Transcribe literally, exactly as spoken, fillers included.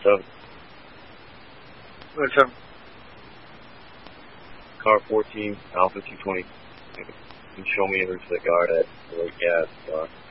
seven. What's up? Car fourteen, Alpha two twenty. You can show me into the guard at the lake gas. Uh,